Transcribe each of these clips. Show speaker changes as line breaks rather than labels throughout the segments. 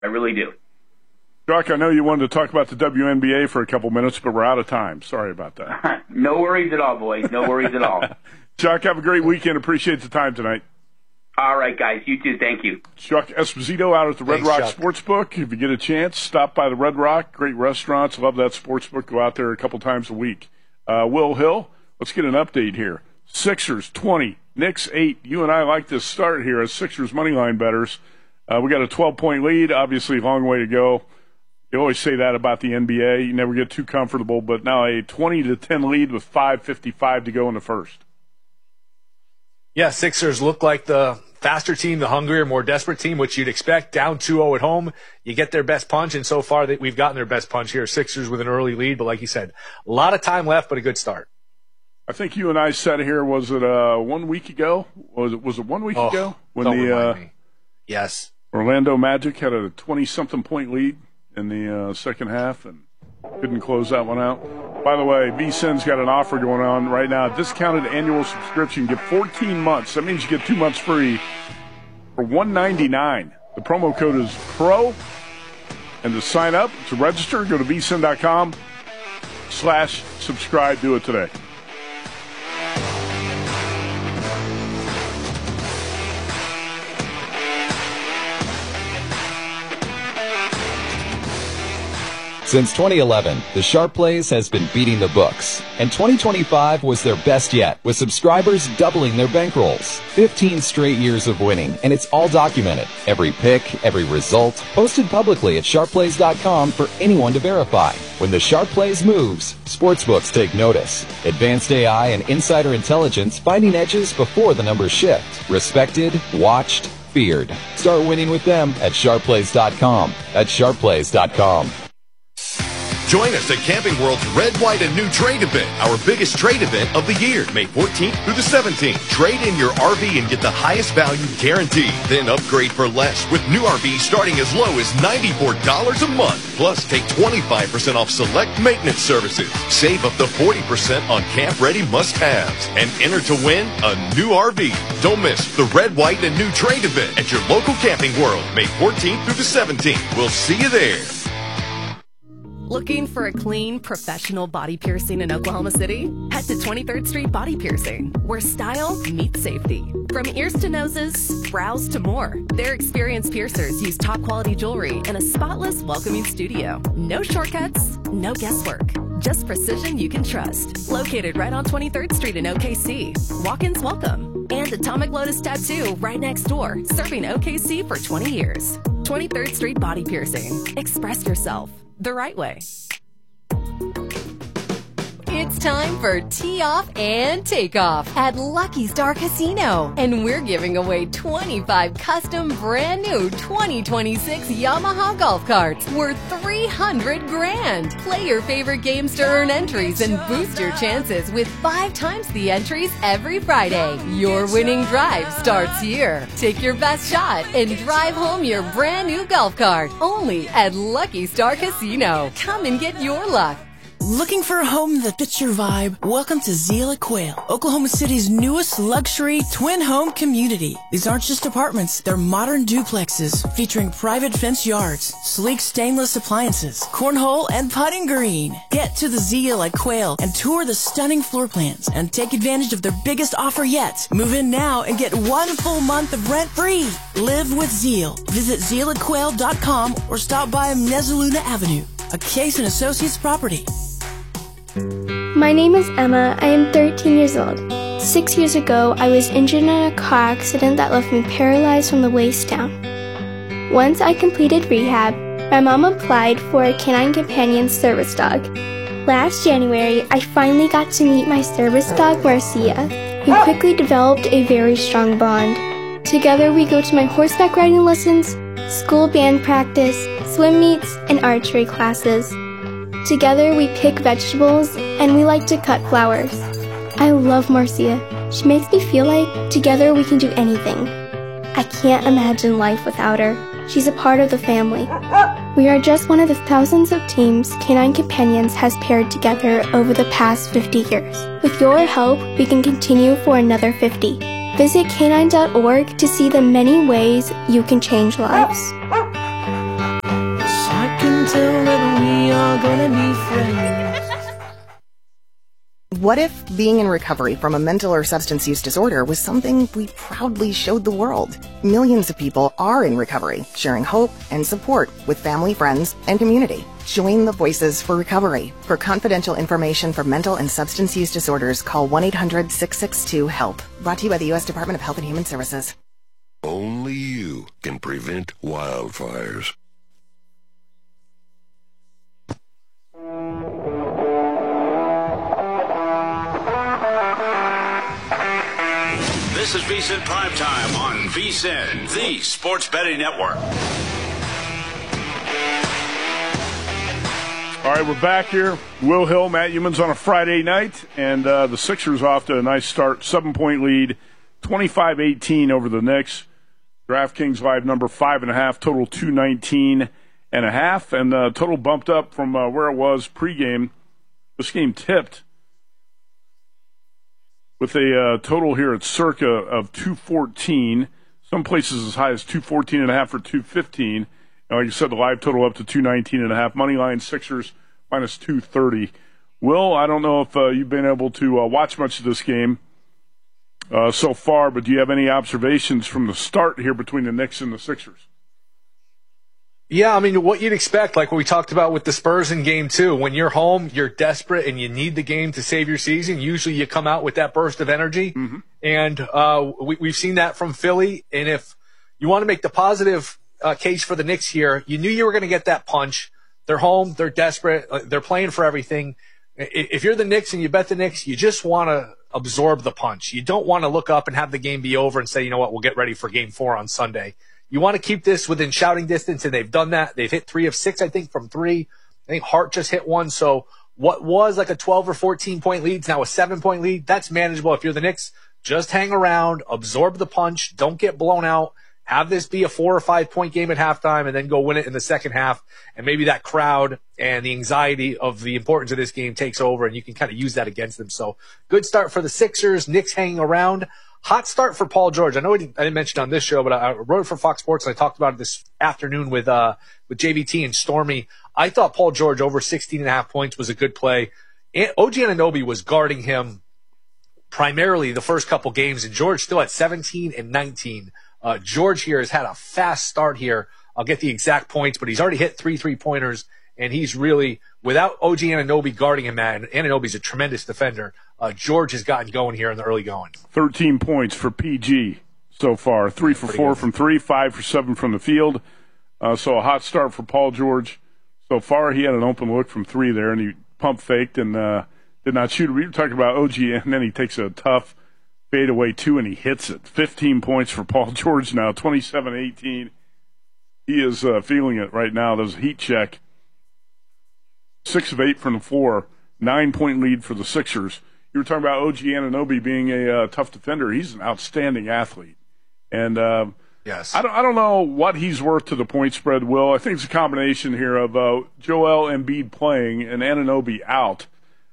I really do.
Chuck, I know you wanted to talk about the WNBA for a couple minutes, but we're out of time. Sorry about that.
No worries at all, boys. No worries at all.
Chuck, have a great weekend. Appreciate the time tonight.
All right, guys. You too. Thank you.
Chuck Esposito out at the Red Rock Sportsbook. If you get a chance, stop by the Red Rock. Great restaurants. Love that sportsbook. Go out there a couple times a week. Will Hill, let's get an update here. Sixers 20, Knicks 8. You and I like this start here as Sixers moneyline bettors. We got a 12-point lead. Obviously, a long way to go. You always say that about the NBA. You never get too comfortable, but now a 20-10 lead with 5:55 to go in the first.
Yeah, Sixers look like the faster team, the hungrier, more desperate team, which you'd expect. Down 2-0 at home, you get their best punch, and so far we've gotten their best punch here. Sixers with an early lead, but like you said, a lot of time left, but a good start.
I think you and I said here, was it 1 week ago? Was it 1 week ago? When
don't remind me. Yes.
Orlando Magic had a 20-something point lead in the second half and couldn't close that one out. By the way, VSiN's got an offer going on right now. Discounted annual subscription. Get 14 months. That means you get 2 months free for $199. The promo code is PRO. And to sign up, to register, go to vsin.com/subscribe. Do it today.
Since 2011, the Sharp Plays has been beating the books, and 2025 was their best yet, with subscribers doubling their bankrolls. 15 straight years of winning, and it's all documented. Every pick, every result, posted publicly at sharpplays.com for anyone to verify. When the Sharp Plays moves, sportsbooks take notice. Advanced AI and insider intelligence finding edges before the numbers shift. Respected, watched, feared. Start winning with them at sharpplays.com. That's sharpplays.com.
Join us at Camping World's Red, White, and New Trade event, our biggest trade event of the year, May 14th through the 17th. Trade in your RV and get the highest value guaranteed. Then upgrade for less with new RVs starting as low as $94 a month. Plus, take 25% off select maintenance services. Save up to 40% on camp-ready must-haves. And enter to win a new RV. Don't miss the Red, White, and New Trade event at your local Camping World, May 14th through the 17th. We'll see you there.
Looking for a clean, professional body piercing in Oklahoma City? Head to 23rd Street Body Piercing, where style meets safety. From ears to noses, brows to more, their experienced piercers use top-quality jewelry in a spotless, welcoming studio. No shortcuts, no guesswork. Just precision you can trust. Located right on 23rd Street in OKC. Walk-ins welcome. And Atomic Lotus Tattoo right next door, serving OKC for 20 years. 23rd Street Body Piercing. Express yourself the right way.
It's time for Tee Off and Takeoff at Lucky Star Casino. And we're giving away 25 custom brand new 2026 Yamaha golf carts worth $300,000. Play your favorite games to earn entries and boost your chances with 5 times the entries every Friday. Your winning drive starts here. Take your best shot and drive home your brand new golf cart only at Lucky Star Casino. Come and get your luck.
Looking for a home that fits your vibe? Welcome to Zeal at Quail, Oklahoma City's newest luxury twin home community. These aren't just apartments, they're modern duplexes featuring private fenced yards, sleek stainless appliances, cornhole, and putting green. Get to the Zeal at Quail and tour the stunning floor plans and take advantage of their biggest offer yet. Move in now and get 1 full month of rent free. Live with Zeal. Visit zealatquail.com or stop by Mezzaluna Avenue, a Case & Associates property.
My name is Emma. I am 13 years old. 6 years ago, I was injured in a car accident that left me paralyzed from the waist down. Once I completed rehab, my mom applied for a Canine Companion service dog. Last January, I finally got to meet my service dog, Marcia. We quickly developed a very strong bond. Together, we go to my horseback riding lessons, school band practice, swim meets, and archery classes. Together, we pick vegetables, and we like to cut flowers. I love Marcia. She makes me feel like together we can do anything. I can't imagine life without her. She's a part of the family. We are just one of the thousands of teams Canine Companions has paired together over the past 50 years. With your help, we can continue for another 50. Visit canine.org to see the many ways you can change lives.
until then we are gonna be friends.
What if being in recovery from a mental or substance use disorder was something we proudly showed the world? Millions of people are in recovery, sharing hope and support with family, friends, and community. Join the Voices for Recovery. For confidential information for mental and substance use disorders, call 1-800-662-HELP. Brought to you by the U.S. Department of Health and Human Services.
Only you can prevent wildfires.
This is VSiN Primetime on VSiN, the Sports Betting Network.
All right, we're back here. Will Hill, Matt Youmans on a Friday night, and the Sixers off to a nice start. 7-point lead, 25-18 over the Knicks. DraftKings live number 5.5, total 219.5, and total bumped up from where it was pregame. This game tipped with a total here at circa of 214. Some places as high as 214.5 for 215. And like I said, the live total up to 219.5. Money line Sixers minus 230. Will, I don't know if you've been able to watch much of this game so far, but do you have any observations from the start here between the Knicks and the Sixers?
Yeah, I mean, what you'd expect, like what we talked about with the Spurs in Game 2. When you're home, you're desperate, and you need the game to save your season. Usually you come out with that burst of energy. Mm-hmm. And we've seen that from Philly. And if you want to make the positive case for the Knicks here, you knew you were going to get that punch. They're home. They're desperate. They're playing for everything. If you're the Knicks and you bet the Knicks, you just want to absorb the punch. You don't want to look up and have the game be over and say, you know what, we'll get ready for Game 4 on Sunday. You want to keep this within shouting distance, and they've done that. They've hit 3 of 6, I think, from 3. I think Hart just hit 1. So what was like a 12 or 14-point lead is now a 7-point lead. That's manageable. If you're the Knicks, just hang around, absorb the punch, don't get blown out. Have this be a 4 or 5-point game at halftime, and then go win it in the second half. And maybe that crowd and the anxiety of the importance of this game takes over, and you can kind of use that against them. So good start for the Sixers. Knicks hanging around. Hot start for Paul George. I know I didn't mention it on this show, but I wrote it for Fox Sports, and I talked about it this afternoon with JVT and Stormy. I thought Paul George over 16.5 points was a good play. OG Anunoby was guarding him primarily the first couple games, and George still at 17 and 19. George here has had a fast start here. I'll get the exact points, but he's already hit 3 3-pointers, and he's really, without OG Anunoby guarding him, and Anunoby's a tremendous defender, George has gotten going here in the early going. 13
points for PG so far. 3 for 4 from 3, 5 for 7 from the field. So a hot start for Paul George so far. He had an open look from 3 there, and he pump faked and did not shoot. We were talking about OG, and then he takes a tough fadeaway 2, and he hits it. 15 points for Paul George now, 27-18. He is feeling it right now. There's a heat check. 6 of 8 from the floor, 9-point lead for the Sixers. You were talking about OG Anunoby being a tough defender. He's an outstanding athlete. And
yes,
I don't know what he's worth to the point spread, Will. I think it's a combination here of Joel Embiid playing and Anunoby out.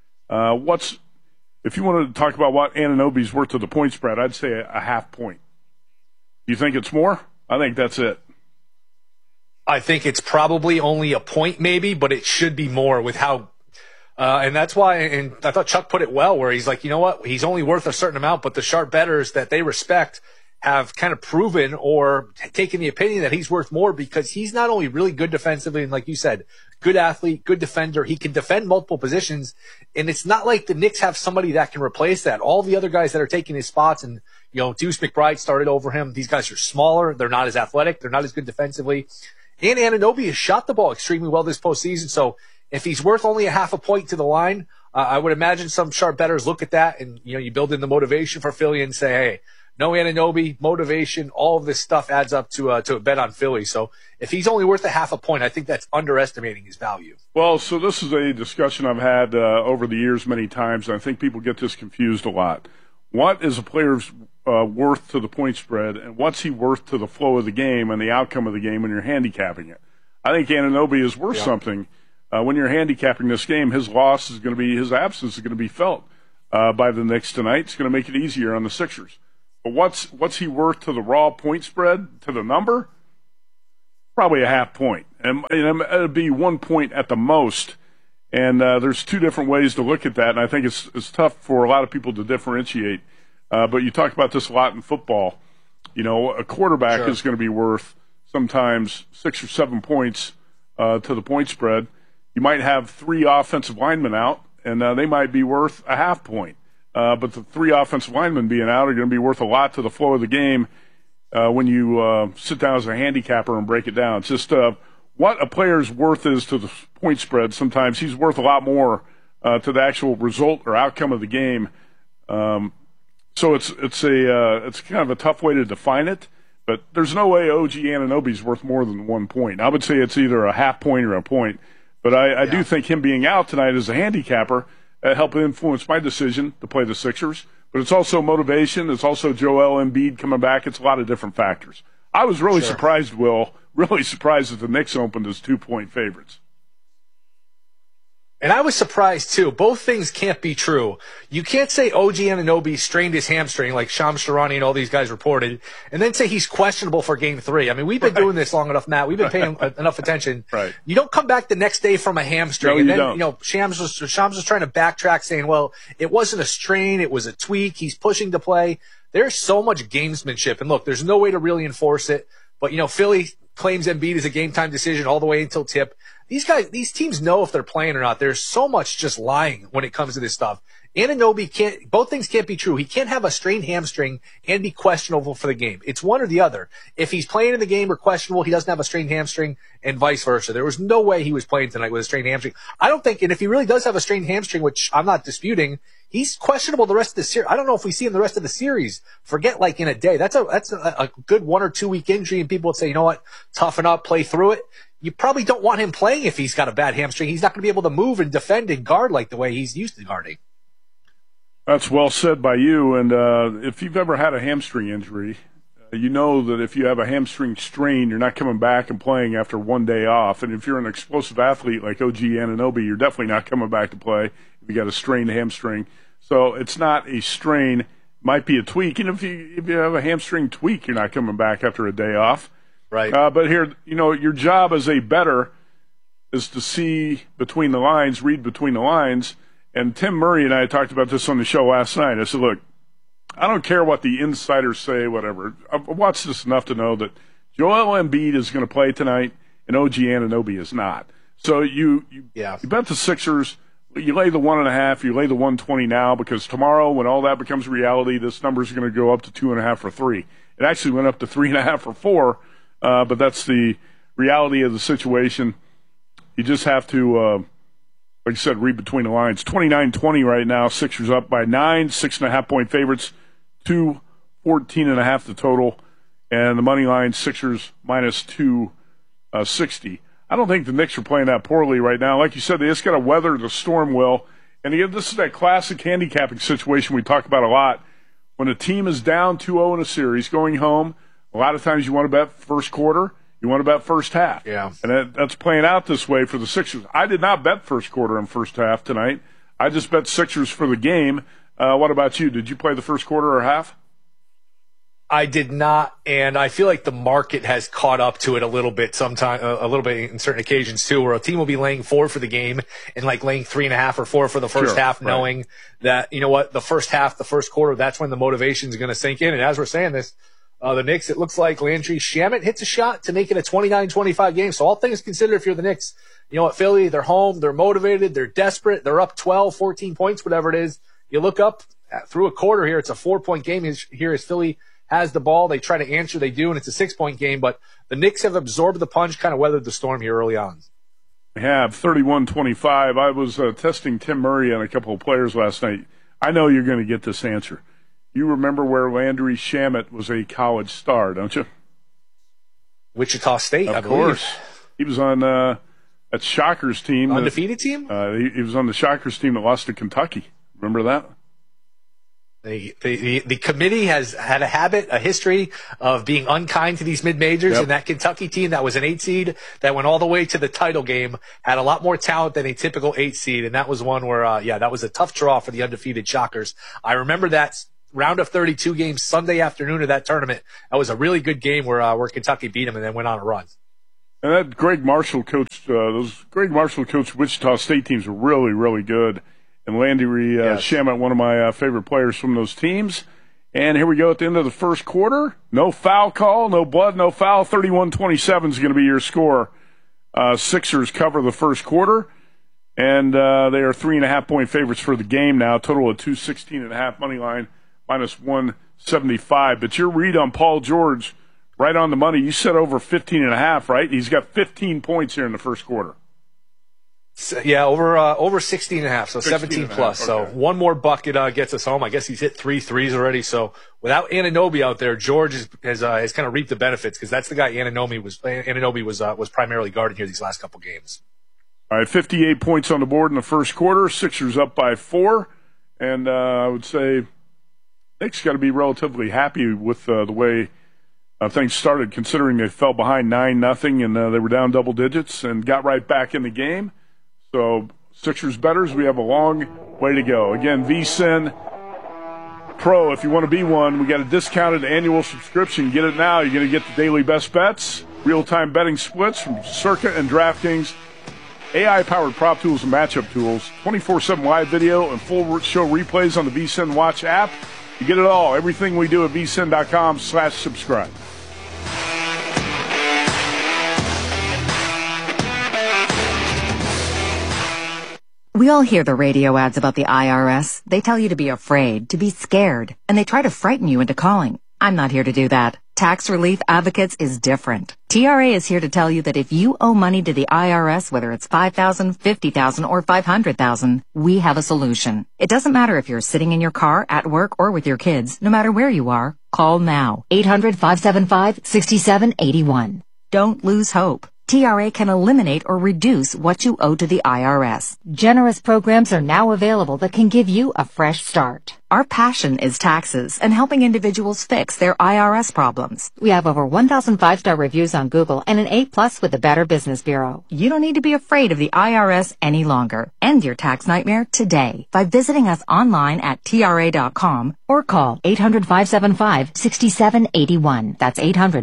If you wanted to talk about what Anunoby's worth to the point spread, I'd say a half point. You think it's more? I think that's it.
I think it's probably only a point maybe, but it should be more with how and that's why, and I thought Chuck put it well, where he's like, you know what, he's only worth a certain amount, but the sharp bettors that they respect have kind of proven or taken the opinion that he's worth more because he's not only really good defensively, and like you said, good athlete, good defender. He can defend multiple positions, and it's not like the Knicks have somebody that can replace that. All the other guys that are taking his spots, and Deuce McBride started over him. These guys are smaller. They're not as athletic. They're not as good defensively. And Anunoby has shot the ball extremely well this postseason, so if he's worth only a half a point to the line, I would imagine some sharp bettors look at that and, you build in the motivation for Philly and say, hey, no Anunoby, motivation, all of this stuff adds up to a bet on Philly. So if he's only worth a half a point, I think that's underestimating his value.
Well, so this is a discussion I've had over the years many times, and I think people get this confused a lot. What is a player's worth to the point spread, and what's he worth to the flow of the game and the outcome of the game when you're handicapping it? I think Anunoby is worth something. When you're handicapping this game, his absence is going to be felt by the Knicks tonight. It's going to make it easier on the Sixers. But what's he worth to the raw point spread, to the number? Probably a half point. and it'd be 1 point at the most. And there's two different ways to look at that, and I think it's tough for a lot of people to differentiate. But you talk about this a lot in football. You know, a quarterback is going to be worth sometimes 6 or 7 points to the point spread. You might have 3 offensive linemen out, and they might be worth a half point. But the 3 offensive linemen being out are going to be worth a lot to the flow of the game when you sit down as a handicapper and break it down. It's just what a player's worth is to the point spread. Sometimes he's worth a lot more to the actual result or outcome of the game. So it's kind of a tough way to define it. But there's no way OG Anunoby's worth more than 1 point. I would say it's either a half point or a point. But I do think him being out tonight as a handicapper helped influence my decision to play the Sixers. But it's also motivation. It's also Joel Embiid coming back. It's a lot of different factors. I was really surprised, Will, really surprised that the Knicks opened as 2-point favorites.
And I was surprised, too. Both things can't be true. You can't say OG Anunoby strained his hamstring like Shams Charania and all these guys reported, and then say he's questionable for Game 3. I mean, we've been doing this long enough, Matt. We've been paying enough attention.
Right.
You don't come back the next day from a hamstring.
No,
and
you
then,
don't.
you know, Shams was trying to backtrack, saying, well, it wasn't a strain, it was a tweak. He's pushing to play. There's so much gamesmanship. And look, there's no way to really enforce it. But, you know, Philly claims Embiid is a game-time decision all the way until tip. These teams know if they're playing or not. There's so much just lying when it comes to this stuff. Anunoby both things can't be true. He can't have a strained hamstring and be questionable for the game. It's one or the other. If he's playing in the game or questionable, he doesn't have a strained hamstring, and vice versa. There was no way he was playing tonight with a strained hamstring. I don't think, and if he really does have a strained hamstring, which I'm not disputing, he's questionable the rest of the series. I don't know if we see him the rest of the series. Forget like in a day. That's a good 1 or 2 week injury, and people would say, you know what, toughen up, play through it. You probably don't want him playing if he's got a bad hamstring. He's not going to be able to move and defend and guard like the way he's used to guarding.
That's well said by you. And if you've ever had a hamstring injury, you know that if you have a hamstring strain, you're not coming back and playing after 1 day off. And if you're an explosive athlete like OG Anunoby, you're definitely not coming back to play if you got a strained hamstring. So it's not a strain. It might be a tweak. And if you have a hamstring tweak, you're not coming back after a day off.
Right.
But here, you know, your job as a bettor is to see between the lines, read between the lines. And Tim Murray and I talked about this on the show last night. I said, look, I don't care what the insiders say, whatever. I've watched this enough to know that Joel Embiid is going to play tonight and OG Anunoby is not. So you bet the Sixers. You lay the 1.5, you lay the 120 now, because tomorrow when all that becomes reality, this number is going to go up to 2.5 or 3. It actually went up to 3.5 or 4. But that's the reality of the situation. You just have to, like you said, read between the lines. 29-20 right now. Sixers up by 9, 6.5-point favorites, 214.5 the total, and the money line Sixers minus 260. I don't think the Knicks are playing that poorly right now. Like you said, they just got to weather the storm, Will. And again, this is that classic handicapping situation we talk about a lot. When a team is down 2-0 in a series, going home, a lot of times you want to bet first quarter, you want to bet first half.
Yeah.
And that's playing out this way for the Sixers. I did not bet first quarter and first half tonight. I just bet Sixers for the game. What about you? Did you play the first quarter or half?
I did not, and I feel like the market has caught up to it a little bit in certain occasions too, where a team will be laying 4 for the game and like laying 3.5 or 4 for the first half, knowing that, you know what, the first half, the first quarter, that's when the motivation is going to sink in. And as we're saying this, the Knicks, it looks like Landry Shamet hits a shot to make it a 29-25 game. So all things considered, if you're the Knicks, you know what, Philly, they're home, they're motivated, they're desperate, they're up 12, 14 points, whatever it is. You look up through a quarter here, it's a 4-point game here as Philly has the ball. They try to answer, they do, and it's a 6-point game. But the Knicks have absorbed the punch, kind of weathered the storm here early on.
They have 31-25. I was testing Tim Murray on a couple of players last night. I know you're going to get this answer. You remember where Landry Shamet was a college star, don't you?
Wichita State, I believe.
Of course. He was on that Shockers team.
Undefeated team?
He was on the Shockers team that lost to Kentucky. Remember that?
The committee has had a history of being unkind to these mid-majors, and that Kentucky team that was an 8 seed that went all the way to the title game had a lot more talent than a typical 8 seed, and that was one where, that was a tough draw for the undefeated Shockers. I remember that round of 32 games Sunday afternoon of that tournament. That was a really good game where Kentucky beat them and then went on a run.
And that Greg Marshall coached, those Greg Marshall coached Wichita State teams were really, really good. And Landry Shamet, one of my favorite players from those teams. And here we go at the end of the first quarter. No foul call, no blood, no foul. 31-27 is going to be your score. Sixers cover the first quarter. And they are 3.5-point favorites for the game now. Total of 216.5 money line, minus 175. But your read on Paul George, right on the money. You said over 15.5, right? He's got 15 points here in the first quarter.
Yeah, over 16.5, so 17 plus. Okay. So one more bucket gets us home. I guess he's hit 3 threes already. So without Anunoby out there, George has kind of reaped the benefits because that's the guy Anunoby was primarily guarding here these last couple games.
All right, 58 points on the board in the first quarter. Sixers up by 4. And I would say Nick's got to be relatively happy with the way things started, considering they fell behind 9-0 and they were down double digits and got right back in the game. So Sixers bettors, we have a long way to go. Again, VSiN Pro, if you want to be one, we got a discounted annual subscription. Get it now. You're going to get the daily best bets, real-time betting splits from Circa and DraftKings, AI-powered prop tools and matchup tools, 24/7 live video, and full show replays on the VSiN Watch app. You get it all. Everything we do at vsin.com/subscribe.
We all hear the radio ads about the IRS. They tell you to be afraid, to be scared, and they try to frighten you into calling. I'm not here to do that. Tax Relief Advocates is different. TRA is here to tell you that if you owe money to the IRS, whether it's $5,000, $50,000, or $500,000, we have a solution. It doesn't matter if you're sitting in your car, at work, or with your kids. No matter where you are, call now. 800-575-6781. Don't lose hope. TRA can eliminate or reduce what you owe to the IRS. Generous programs are now available that can give you a fresh start. Our passion is taxes and helping individuals fix their IRS problems. We have over 1,000 5-star reviews on Google and an A+ with the Better Business Bureau. You don't need to be afraid of the IRS any longer. End your tax nightmare today by visiting us online at TRA.com or call 800-575-6781. That's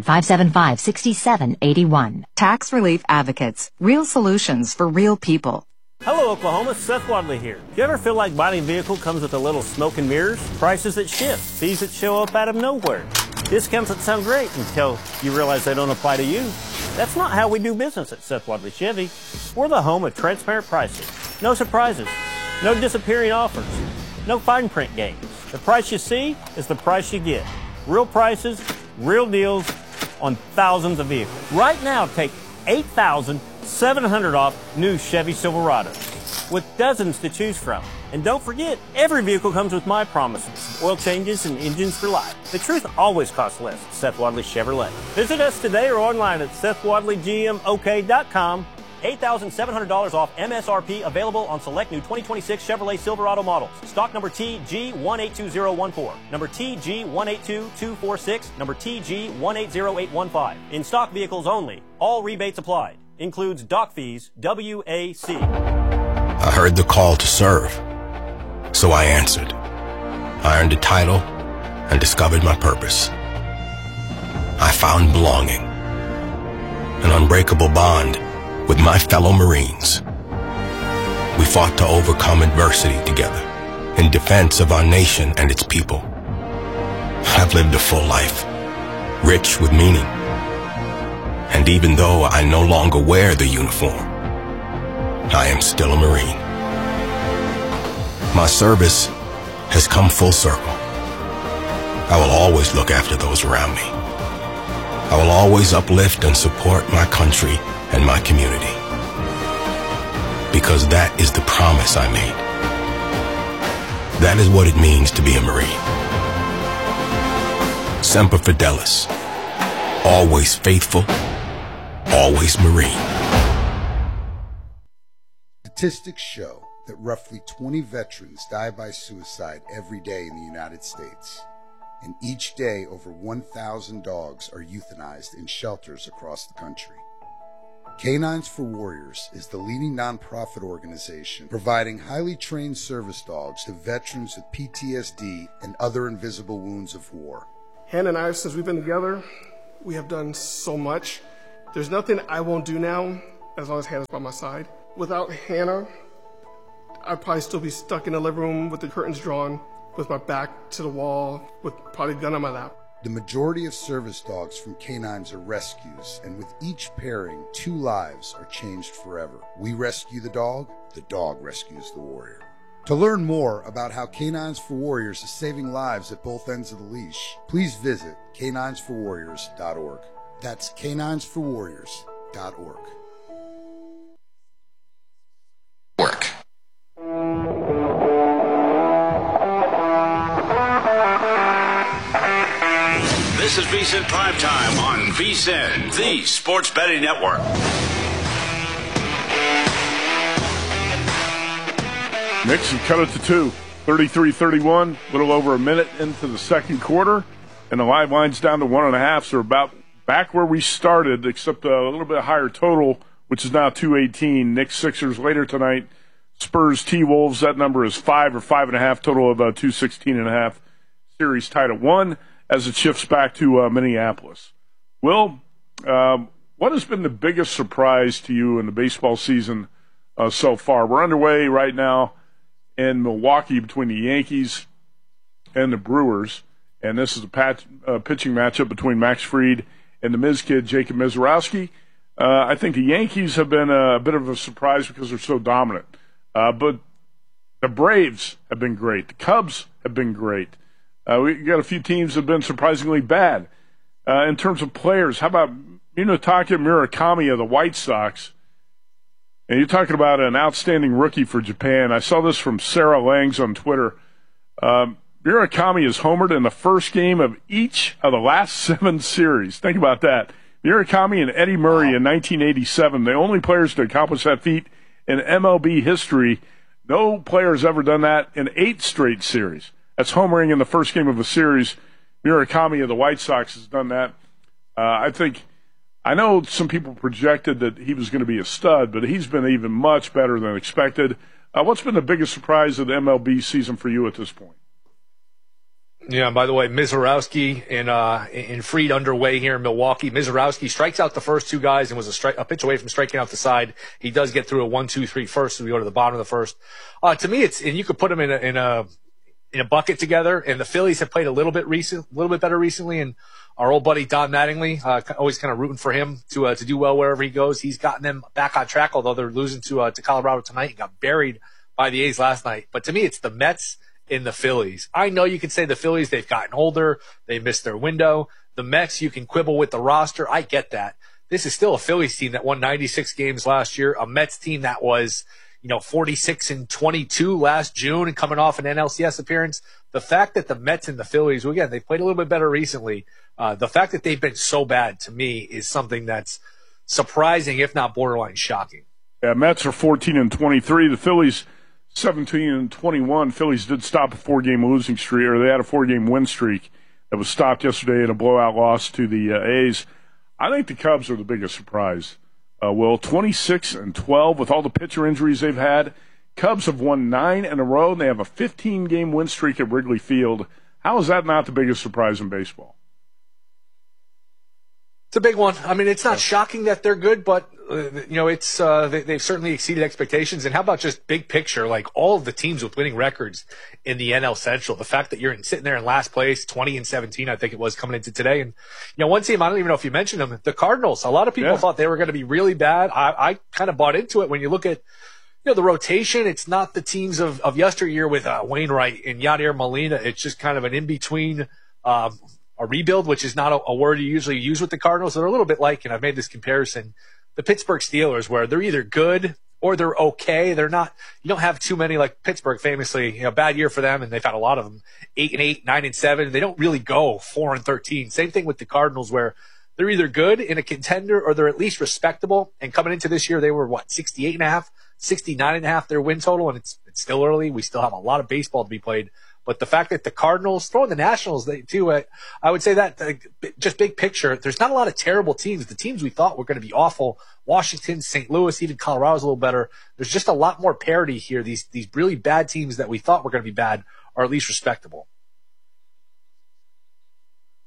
800-575-6781. Tax Relief Advocates. Real solutions for real people.
Hello, Oklahoma. Seth Wadley here. Do you ever feel like buying a vehicle comes with a little smoke and mirrors? Prices that shift, fees that show up out of nowhere, discounts that sound great until you realize they don't apply to you? That's not how we do business at Seth Wadley Chevy. We're the home of transparent pricing. No surprises. No disappearing offers. No fine print games. The price you see is the price you get. Real prices, real deals on thousands of vehicles. Right now, take $8,700 off new Chevy Silverados with dozens to choose from. And don't forget, every vehicle comes with my promises, oil changes and engines for life. The truth always costs less at Seth Wadley Chevrolet. Visit us today or online at SethWadleyGMOK.com. $8,700 off MSRP available on select new 2026 Chevrolet Silverado models. Stock number TG182014, number TG182246, number TG180815. In stock vehicles only. All rebates applied. Includes dock fees, WAC.
I heard the call to serve, so I answered. I earned a title and discovered my purpose. I found belonging, an unbreakable bond with my fellow Marines. We fought to overcome adversity together in defense of our nation and its people. I've lived a full life, rich with meaning. And even though I no longer wear the uniform, I am still a Marine. My service has come full circle. I will always look after those around me. I will always uplift and support my country and my community. Because that is the promise I made. That is what it means to be a Marine. Semper Fidelis. Always faithful. Always Marine.
Statistics show that roughly 20 veterans die by suicide every day in the United States. And each day, over 1,000 dogs are euthanized in shelters across the country. Canines for Warriors is the leading nonprofit organization providing highly trained service dogs to veterans with PTSD and other invisible wounds of war.
Hannah and I, since we've been together, we have done so much There's nothing I won't do now as long as Hannah's by my side. Without Hannah, I'd probably still be stuck in the living room with the curtains drawn, with my back to the wall, with probably a gun on my lap.
The majority of service dogs from Canines are rescues, and with each pairing, 2 lives are changed forever. We rescue the dog rescues the warrior. To learn more about how Canines for Warriors is saving lives at both ends of the leash, please visit caninesforwarriors.org. That's caninesforwarriors.org.
Work.
This is VSiN Primetime on VSiN, the Sports Betting Network.
Knicks have cut it to 2, 33-31, a little over a minute into the second quarter, and the live line's down to 1.5, so we're about back where we started, except a little bit higher total, which is now 218. Knicks Sixers later tonight. Spurs T-Wolves, that number is 5 or 5.5, total of 216.5. Series tied at 1 as it shifts back to Minneapolis. Will, what has been the biggest surprise to you in the baseball season so far? We're underway right now in Milwaukee between the Yankees and the Brewers, and this is a pitching matchup between Max Fried and the Miz kid, Jacob Misiorowski. I think the Yankees have been a bit of a surprise because they're so dominant. But the Braves have been great. The Cubs have been great. We got a few teams that have been surprisingly bad. In terms of players, how about Munetaka Murakami of the White Sox? And you're talking about an outstanding rookie for Japan. I saw this from Sarah Langs on Twitter. Murakami has homered in the first game of each of the last 7 series. Think about that. Murakami and Eddie Murray in 1987, the only players to accomplish that feat in MLB history. No player has ever done that in 8 straight series. That's homering in the first game of a series. Murakami of the White Sox has done that. I know some people projected that he was going to be a stud, but he's been even much better than expected. What's been the biggest surprise of the MLB season for you at this point?
Yeah, by the way, Misiorowski and Fried underway here in Milwaukee. Misiorowski strikes out the first 2 guys and was a pitch away from striking out the side. He does get through a 1-2-3 first, so we go to the bottom of the first. To me, and you could put them in a bucket together. And the Phillies have played a little bit better recently. And our old buddy Don Mattingly, always kind of rooting for him to do well wherever he goes. He's gotten them back on track, although they're losing to Colorado tonight and got buried by the A's last night. But to me, it's the Mets in the Phillies. I know you could say the Phillies, they've gotten older. They missed their window. The Mets, you can quibble with the roster. I get that. This is still a Phillies team that won 96 games last year. A Mets team that was, 46-22 last June and coming off an NLCS appearance. The fact that the Mets and the Phillies, well, again, they've played a little bit better recently. The fact that they've been so bad to me is something that's surprising, if not borderline shocking.
Yeah, Mets are 14-23. The Phillies 17-21. Phillies did stop a 4-game losing streak, or they had a 4-game win streak that was stopped yesterday in a blowout loss to the A's. I think the Cubs are the biggest surprise. 26-12 with all the pitcher injuries they've had. Cubs have won 9 in a row, and they have a 15-game win streak at Wrigley Field. How is that not the biggest surprise in baseball?
It's a big one. I mean, it's not shocking that they're good, but it's they've certainly exceeded expectations. And how about just big picture, like all of the teams with winning records in the NL Central? The fact that you're sitting there in last place, 20-17, I think it was coming into today. And one team, I don't even know if you mentioned them, the Cardinals. A lot of people thought they were going to be really bad. I kind of bought into it when you look at the rotation. It's not the teams of yesteryear with Wainwright and Yadier Molina. It's just kind of an in between. A rebuild, which is not a word you usually use with the Cardinals. They're a little bit like, and I've made this comparison, the Pittsburgh Steelers, where they're either good or they're okay. They're not, you don't have too many, like Pittsburgh famously, bad year for them, and they've had a lot of them, 8-8, 9-7. They don't really go 4-13. Same thing with the Cardinals, where they're either good in a contender or they're at least respectable. And coming into this year, they were 68.5, 69.5 their win total, and it's still early. We still have a lot of baseball to be played. But the fact that the Cardinals, throwing the Nationals too, I would say that just big picture, there's not a lot of terrible teams. The teams we thought were going to be awful, Washington, St. Louis, even Colorado's a little better. There's just a lot more parity here. These really bad teams that we thought were going to be bad are at least respectable.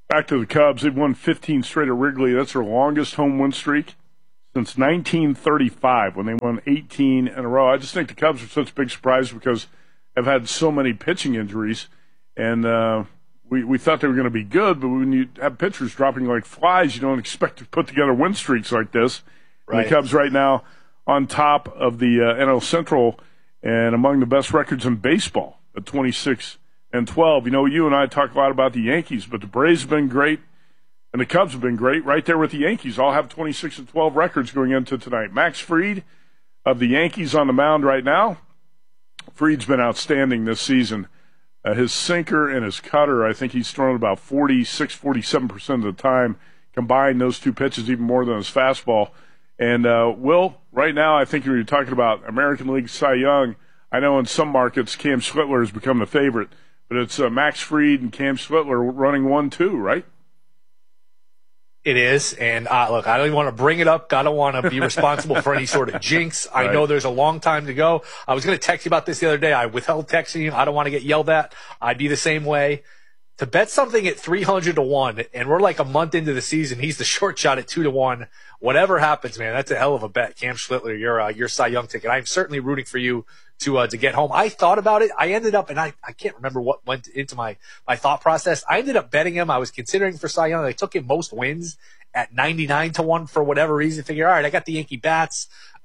Back to the Cubs. They've won 15 straight at Wrigley. That's their longest home win streak since 1935 when they won 18 in a row. I just think the Cubs are such a big surprise because they've had so many pitching injuries. And we thought they were going to be good, but when you have pitchers dropping like flies, you don't expect to put together win streaks like this. Right. The Cubs right now on top of the NL Central and among the best records in baseball at 26-12. You know, you and I talk a lot about the Yankees, but the Braves have been great, and the Cubs have been great right there with the Yankees. All have 26-12 records going into tonight. Max Fried of the Yankees on the mound right now. Fried's been outstanding this season. His sinker and his cutter, I think he's thrown about 47% of the time. Combined, those two pitches even more than his fastball. And, Will, right now I think you're talking about American League Cy Young. I know in some markets Cam Schlittler has become the favorite, but it's Max Fried and Cam Schlittler running 1-2, right?
It is, and look, I don't even want to bring it up. I don't want to be responsible for any sort of jinx. Right. I know there's a long time to go. I was going to text you about this the other day. I withheld texting you. I don't want to get yelled at. I'd be the same way. To bet something at 300-1, and we're like a month into the season, he's the short shot at 2-1. Whatever happens, man, that's a hell of a bet. Cam Schlittler, your Cy Young ticket. I'm certainly rooting for you to get home. I thought about it. I ended up, and I can't remember what went into my thought process. I ended up betting him. I was considering for Cy Young. I took him most wins at 99-1 for whatever reason. Figure, all right, I got the Yankee bats.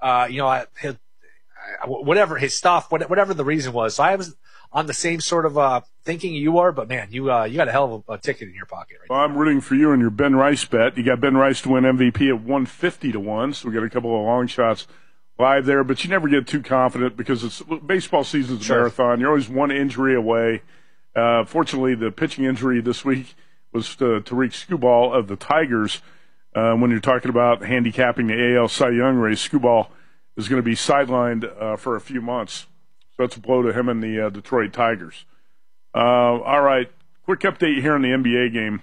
Whatever his stuff, whatever the reason was. So I was on the same sort of thinking you are, but man, you got a hell of a ticket in your pocket. Right?
Well, I'm rooting for you in your Ben Rice bet. You got Ben Rice to win MVP at 150-1, so we got a couple of long shots live there, but you never get too confident because baseball season's a marathon. You're always one injury away. Fortunately, the pitching injury this week was to Tariq Skubal of the Tigers. When you're talking about handicapping the AL Cy Young race, Skubal is going to be sidelined for a few months. So that's a blow to him and the Detroit Tigers. All right, quick update here on the NBA game.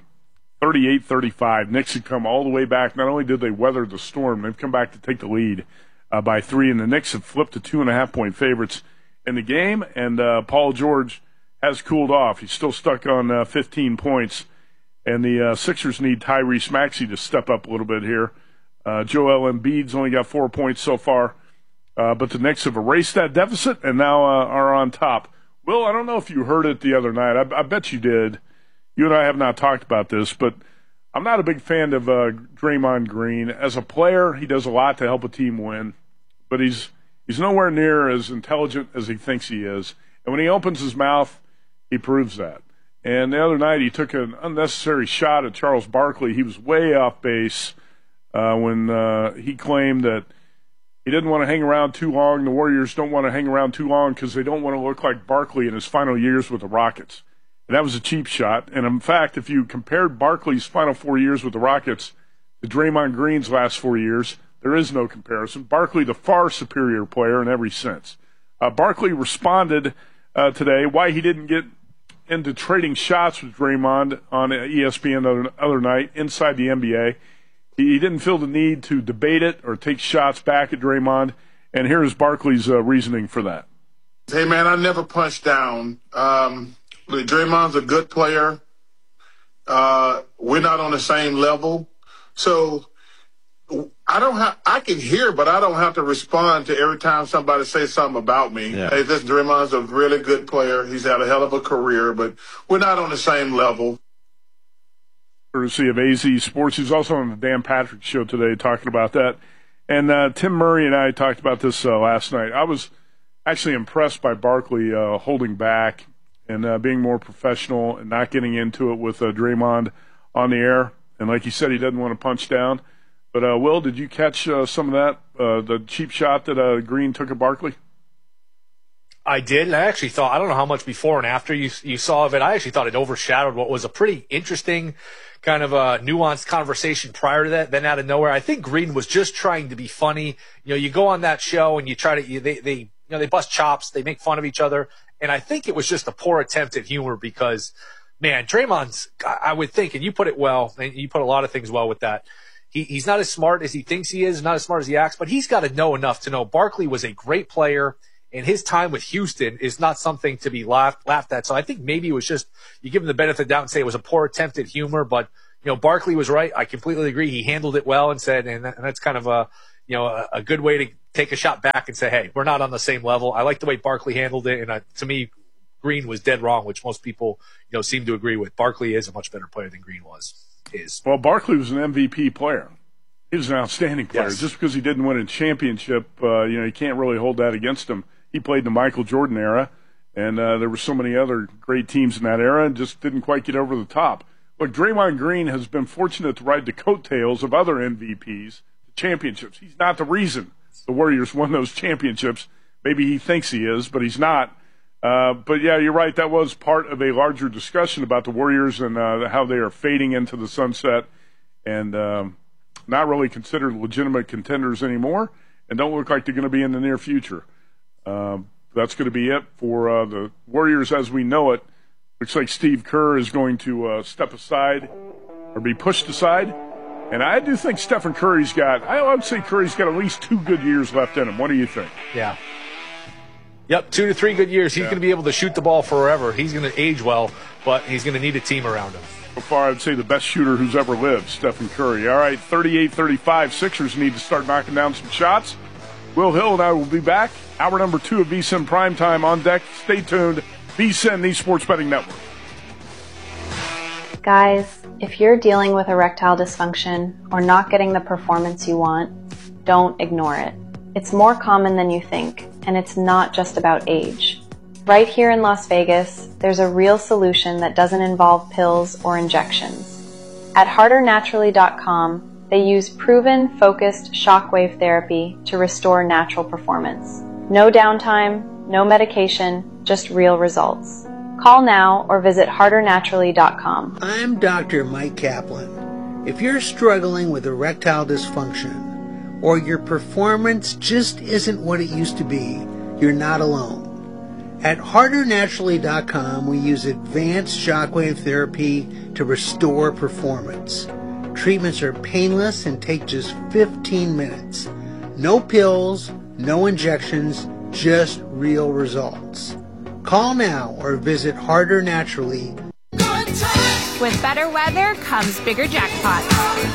38-35. Knicks have come all the way back. Not only did they weather the storm, they've come back to take the lead by 3, and the Knicks have flipped to 2.5-point favorites in the game, and Paul George has cooled off. He's still stuck on 15 points, and the Sixers need Tyrese Maxey to step up a little bit here. Joel Embiid's only got 4 points so far. But the Knicks have erased that deficit and now are on top. Will, I don't know if you heard it the other night. I bet you did. You and I have not talked about this, but I'm not a big fan of Draymond Green. As a player, he does a lot to help a team win, but he's nowhere near as intelligent as he thinks he is. And when he opens his mouth, he proves that. And the other night, he took an unnecessary shot at Charles Barkley. He was way off base when he claimed that he didn't want to hang around too long. The Warriors don't want to hang around too long because they don't want to look like Barkley in his final years with the Rockets. And that was a cheap shot. And, in fact, if you compared Barkley's final 4 years with the Rockets to Draymond Green's last 4 years, there is no comparison. Barkley, the far superior player in every sense. Barkley responded today why he didn't get into trading shots with Draymond on ESPN the other night inside the NBA. He didn't feel the need to debate it or take shots back at Draymond. And here is Barkley's reasoning for that.
Hey, man, I never punched down. Draymond's a good player. We're not on the same level. So I can hear, but I don't have to respond to every time somebody says something about me. Yeah. Hey, this Draymond's a really good player. He's had a hell of a career, but we're not on the same level.
Courtesy of AZ Sports. He's also on the Dan Patrick Show today talking about that. And Tim Murray and I talked about this last night. I was actually impressed by Barkley holding back and being more professional and not getting into it with Draymond on the air. And like you said, he doesn't want to punch down. But, Will, did you catch some of that, the cheap shot that Green took at Barkley?
I did, and I actually thought, I don't know how much before and after you saw of it, I actually thought it overshadowed what was a pretty interesting kind of a nuanced conversation prior to that, then out of nowhere. I think Green was just trying to be funny. You know, you go on that show and you try to, they bust chops, they make fun of each other, and I think it was just a poor attempt at humor because, man, Draymond's, I would think, and you put it well, and you put a lot of things well with that. He's not as smart as he thinks he is, not as smart as he acts, but he's got to know enough to know Barkley was a great player And his time with Houston is not something to be laughed at. So I think maybe it was just, you give him the benefit of the doubt and say it was a poor attempt at humor. But, Barkley was right. I completely agree. He handled it well and said, and that's kind of a good way to take a shot back and say, hey, we're not on the same level. I like the way Barkley handled it. And to me, Green was dead wrong, which most people, seem to agree with. Barkley is a much better player than Green is.
Well, Barkley was an MVP player. He was an outstanding player.
Yes.
Just because he didn't win a championship, you can't really hold that against him. He played in the Michael Jordan era, and there were so many other great teams in that era and just didn't quite get over the top. Look, Draymond Green has been fortunate to ride the coattails of other MVPs to championships. He's not the reason the Warriors won those championships. Maybe he thinks he is, but he's not. But, yeah, you're right. That was part of a larger discussion about the Warriors and how they are fading into the sunset and not really considered legitimate contenders anymore and don't look like they're going to be in the near future. That's going to be it for the Warriors as we know it. Looks like Steve Kerr is going to step aside or be pushed aside. And I do think Stephen Curry's I would say Curry's got at least 2 good years left in him. What do you think?
Yeah. Yep, 2 to 3 good years. He's going to be able to shoot the ball forever. He's going to age well, but he's going to need a team around him.
So far, I would say the best shooter who's ever lived, Stephen Curry. All right, 38-35. Sixers need to start knocking down some shots. Will Hill and I will be back. Hour number 2 of VSiN Primetime on deck. Stay tuned. VSiN, the Sports Betting Network.
Guys, if you're dealing with erectile dysfunction or not getting the performance you want, don't ignore it. It's more common than you think, and it's not just about age. Right here in Las Vegas, there's a real solution that doesn't involve pills or injections. At hardernaturally.com, they use proven, focused shockwave therapy to restore natural performance. No downtime, no medication, just real results. Call now or visit hardernaturally.com.
I'm Dr. Mike Kaplan. If you're struggling with erectile dysfunction or your performance just isn't what it used to be, you're not alone. At hardernaturally.com, we use advanced shockwave therapy to restore performance. Treatments are painless and take just 15 minutes. No pills, no injections, just real results. Call now or visit Harder Naturally.
With better weather comes bigger jackpots.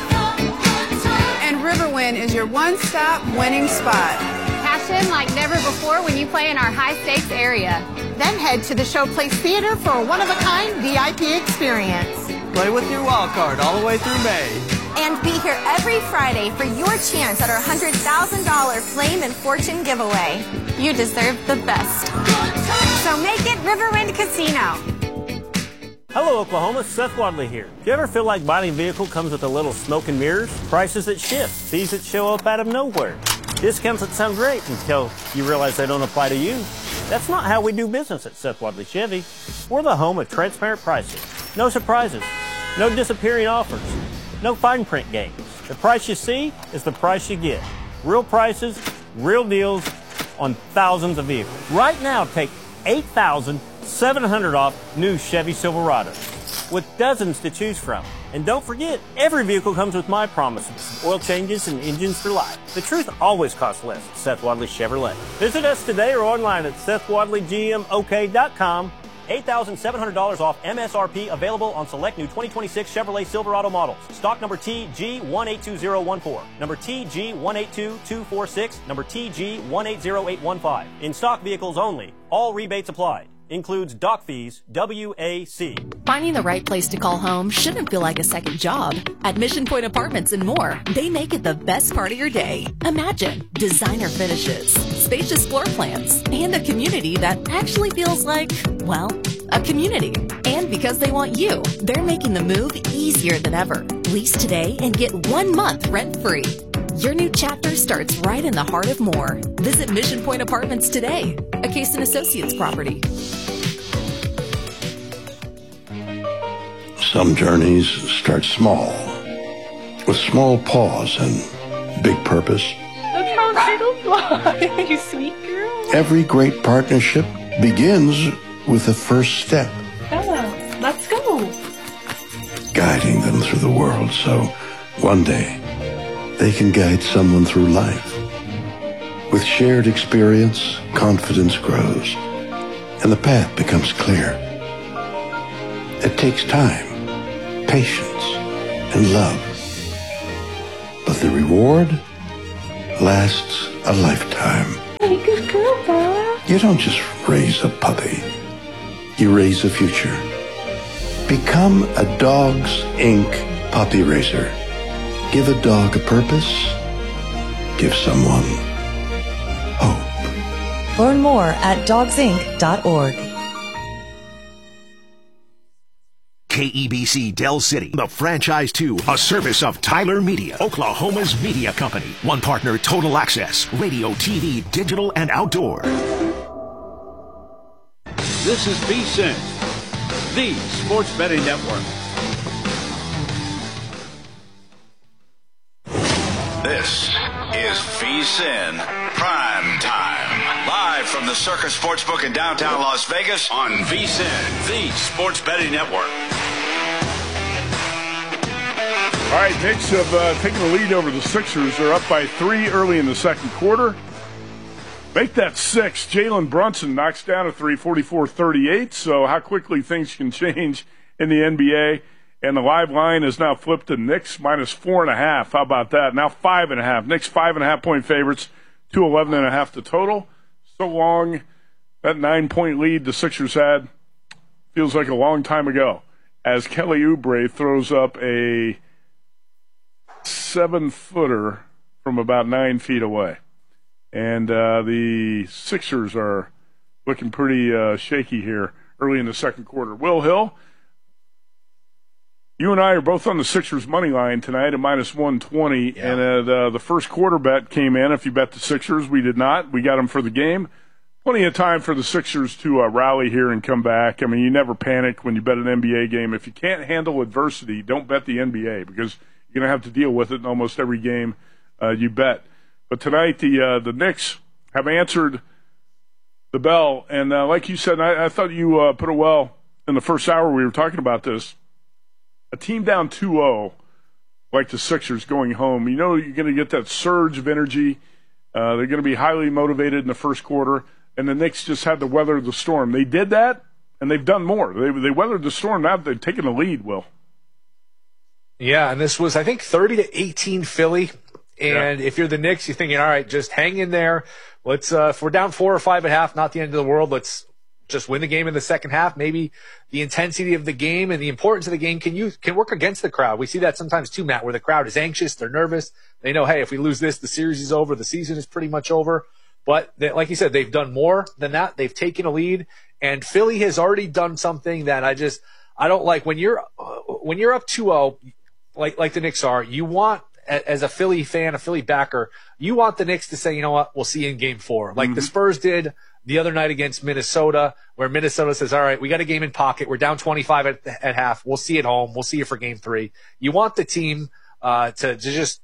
And Riverwind is your one-stop winning spot.
Cash in like never before when you play in our high-stakes area.
Then head to the Showplace Theater for a one-of-a-kind VIP experience.
Play with your wild card all the way through May.
And be here every Friday for your chance at our $100,000 Flame and Fortune giveaway.
You deserve the best.
So make it Riverwind Casino.
Hello, Oklahoma. Seth Wadley here. Do you ever feel like buying a vehicle comes with a little smoke and mirrors? Prices that shift, fees that show up out of nowhere, discounts that sound great until you realize they don't apply to you? That's not how we do business at Seth Wadley Chevy. We're the home of transparent pricing. No surprises. No disappearing offers. No fine print games. The price you see is the price you get. Real prices, real deals on thousands of vehicles. Right now, take $8,700 off new Chevy Silverados with dozens to choose from. And don't forget, every vehicle comes with my promises, oil changes and engines for life. The truth always costs less at Seth Wadley Chevrolet. Visit us today or online at SethWadleyGMOK.com. $8,700 off MSRP available on select new 2026 Chevrolet Silverado models. Stock number TG182014, number TG182246, number TG180815. In stock vehicles only. All rebates applied. Includes dock fees, WAC.
Finding the right place to call home shouldn't feel like a second job. At Mission Point Apartments and more, they make it the best part of your day. Imagine designer finishes, spacious floor plans, and a community that actually feels like, well, a community. And because they want you, they're making the move easier than ever. Lease today and get 1 month rent-free. Your new chapter starts right in the heart of Moore. Visit Mission Point Apartments today, a Case & Associates property.
Some journeys start small, with small pause and big purpose.
That's how turtles fly, you sweet girl.
Every great partnership begins with the first step.
Bella, let's go.
Guiding them through the world so one day they can guide someone through life With shared experience, confidence grows, and the path becomes clear. It takes time, patience, and love. But the reward lasts a lifetime.
Hey, good girl, Bella.
You don't just raise a puppy. You raise a future. Become a Dogs Inc. puppy raiser. Give a dog a purpose. Give someone hope.
Learn more at dogsinc.org.
KEBC Del City, the franchise 2, a service of Tyler Media, Oklahoma's media company. One partner, Total Access, radio, TV, digital, and outdoor.
This is VSiN, the Sports Betting Network. This is VSiN Prime Time. Live from the Circus Sportsbook in downtown Las Vegas on VSiN, the Sports Betting Network.
All right, Knicks have taken the lead over the Sixers. They're up by 3 early in the second quarter. Make that 6. Jalen Brunson knocks down a 3, 44-38. So how quickly things can change in the NBA. And the live line is now flipped to Knicks minus 4.5. How about that? Now 5.5. Knicks 5.5-point favorites, 211.5 to total. So long, that 9-point lead the Sixers had feels like a long time ago. As Kelly Oubre throws up a 7-footer from about 9 feet away. And the Sixers are looking pretty shaky here early in the second quarter. Will Hill, you and I are both on the Sixers money line tonight at minus 120. Yeah. And the first quarter bet came in. If you bet the Sixers, we did not. We got them for the game. Plenty of time for the Sixers to rally here and come back. I mean, you never panic when you bet an NBA game. If you can't handle adversity, don't bet the NBA because you're going to have to deal with it in almost every game you bet. But tonight, the Knicks have answered the bell. And like you said, I thought you put it well in the first hour we were talking about this. A team down 2-0, like the Sixers going home, you know you're going to get that surge of energy. They're going to be highly motivated in the first quarter. And the Knicks just had to weather the storm. They did that, and they've done more. They weathered the storm. Now they've taken the lead, Will.
Yeah, and this was, I think, 30-18 Philly. And if you're the Knicks, you're thinking, all right, just hang in there. Let's, if we're down 4 or 5.5, not the end of the world. Let's just win the game in the second half. Maybe the intensity of the game and the importance of the game can work against the crowd. We see that sometimes too, Matt, where the crowd is anxious, they're nervous. They know, hey, if we lose this, the series is over, the season is pretty much over. But like you said, they've done more than that. They've taken a lead, and Philly has already done something that I don't like. When you're up 2-0, like the Knicks are, you want, as a Philly fan, a Philly backer, you want the Knicks to say, you know what, we'll see you in game 4. Like the Spurs did the other night against Minnesota, where Minnesota says, all right, we got a game in pocket. We're down 25 at half. We'll see you at home. We'll see you for game 3. You want the team to just,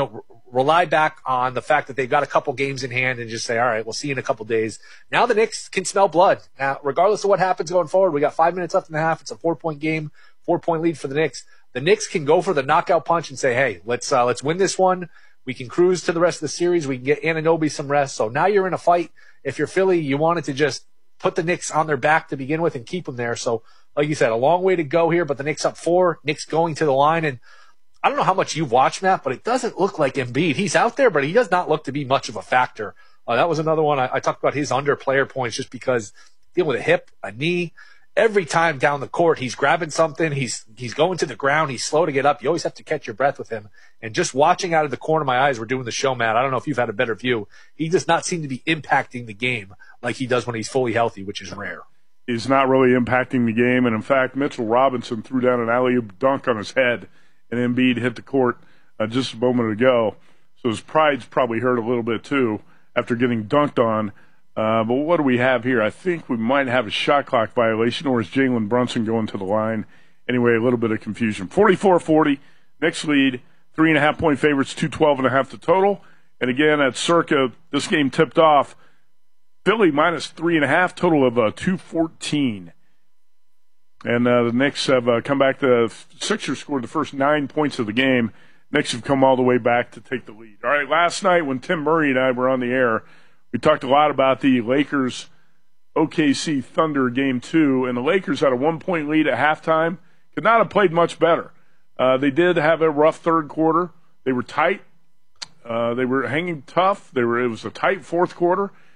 rely back on the fact that they've got a couple games in hand and just say, all right, we'll see you in a couple days. Now the Knicks can smell blood. Now, regardless of what happens going forward, we got 5 minutes left in the half. It's a 4-point game, 4-point lead for the Knicks. The Knicks can go for the knockout punch and say, hey, let's win this one. We can cruise to the rest of the series. We can get Anunoby some rest. So now you're in a fight. If you're Philly, you wanted to just put the Knicks on their back to begin with and keep them there. So, like you said, a long way to go here, but the Knicks up 4, Knicks going to the line. And I don't know how much you've watched, Matt, but it doesn't look like Embiid. He's out there, but he does not look to be much of a factor. That was another one. I talked about his under player points just because dealing with a hip, a knee, every time down the court, he's grabbing something. He's going to the ground. He's slow to get up. You always have to catch your breath with him. And just watching out of the corner of my eyes, we're doing the show, Matt. I don't know if you've had a better view. He does not seem to be impacting the game like he does when he's fully healthy, which is rare.
He's not really impacting the game. And, in fact, Mitchell Robinson threw down an alley-oop dunk on his head, and Embiid hit the court just a moment ago. So his pride's probably hurt a little bit, too, after getting dunked on. But what do we have here? I think we might have a shot clock violation, or is Jalen Brunson going to the line? Anyway, a little bit of confusion. 44-40, Knicks lead, 3.5-point favorites, 212.5 to total. And again, at Circa, this game tipped off. Philly minus 3.5, total of 214. And the Knicks have come back. The Sixers scored the first 9 points of the game. Knicks have come all the way back to take the lead. All right, last night when Tim Murray and I were on the air, We talked a lot about the Lakers OKC Thunder Game 2, and the Lakers had a 1-point lead at halftime. Could not have played much better. They did have a rough third quarter. They were tight. They were hanging tough. It was a tight fourth quarter.